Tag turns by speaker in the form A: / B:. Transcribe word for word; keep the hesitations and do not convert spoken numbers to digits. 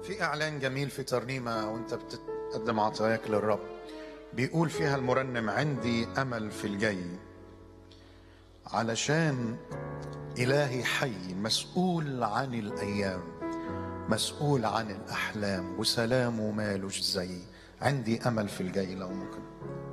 A: في إعلان جميل في ترنيمة وأنت بتقدم عطاياك للرب، بيقول فيها المرنم: عندي أمل في الجاي، علشان إلهي حي مسؤول عن الأيام، مسؤول عن الأحلام، وسلامه مالوش زي. عندي أمل في الجاي. لو ممكن